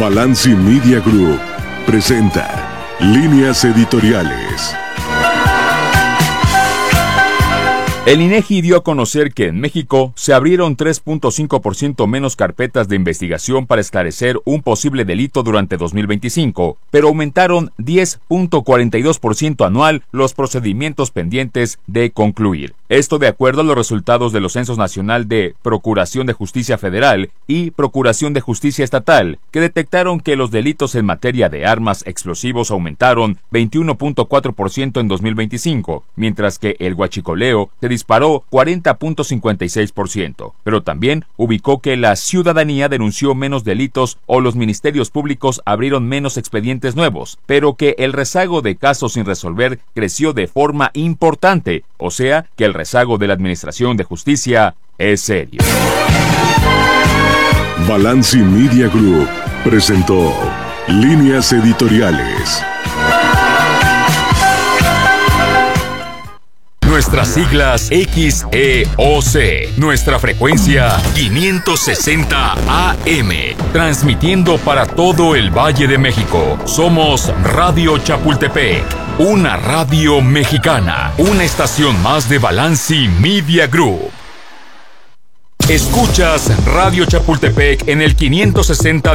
Balanci Media Group presenta Líneas Editoriales. El INEGI dio a conocer que en México se abrieron 3.5% menos carpetas de investigación para esclarecer un posible delito durante 2025, pero aumentaron 10.42% anual los procedimientos pendientes de concluir. Esto de acuerdo a los resultados de los Censos Nacional de Procuración de Justicia Federal y Procuración de Justicia Estatal, que detectaron que los delitos en materia de armas explosivos aumentaron 21.4% en 2025, mientras que el huachicoleo se disparó 40.56%, pero también ubicó que la ciudadanía denunció menos delitos o los ministerios públicos abrieron menos expedientes nuevos, pero que el rezago de casos sin resolver creció de forma importante, o sea que el rezago de la Administración de Justicia es serio. Balanci Media Group presentó Líneas Editoriales. Nuestras siglas XEOC, nuestra frecuencia 560 AM, transmitiendo para todo el Valle de México. Somos Radio Chapultepec, una radio mexicana, una estación más de Balanci Media Group. Escuchas Radio Chapultepec en el 560